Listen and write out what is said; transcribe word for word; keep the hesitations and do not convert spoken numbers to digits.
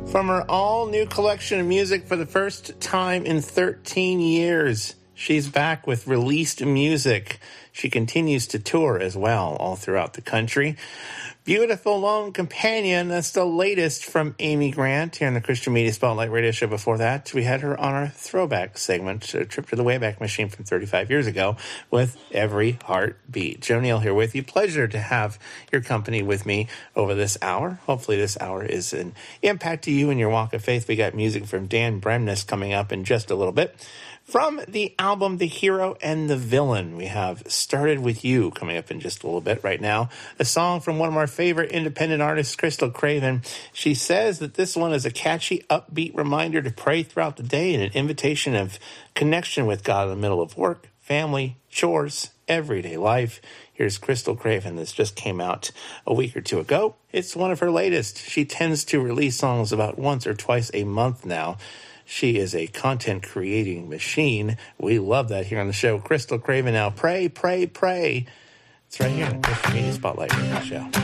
From her all-new collection of music for the first time in thirteen years, she's back with released music. She continues to tour as well, all throughout the country. Beautiful Lone Companion, that's the latest from Amy Grant here in the Christian Media Spotlight radio show. Before that, we had her on our throwback segment, a trip to the Wayback Machine from thirty-five years ago with Every Heartbeat. Joe Neal here with you. Pleasure to have your company with me over this hour. Hopefully this hour is an impact to you in your walk of faith. We got music from Dan Bremnes coming up in just a little bit. From the album The Hero and the Villain, we have Started With You coming up in just a little bit right now. A song from one of our favorite independent artists, Crystal Craven. She says that this one is a catchy, upbeat reminder to pray throughout the day and an invitation of connection with God in the middle of work, family, chores, everyday life. Here's Crystal Craven. This just came out a week or two ago. It's one of her latest. She tends to release songs about once or twice a month now. She is a content creating machine. We love that here on the show. Crystal Craven now. Pray, pray, pray. It's right here on the Christian Media Spotlight Radio Show.